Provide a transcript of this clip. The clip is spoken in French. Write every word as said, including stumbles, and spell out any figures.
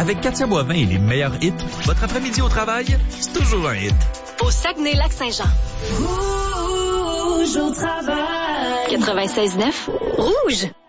Avec Katia Boivin et les meilleurs hits, votre après-midi au travail, c'est toujours un hit. Au Saguenay-Lac-Saint-Jean. Rouge au travail. quatre-vingt-seize neuf. Rouge.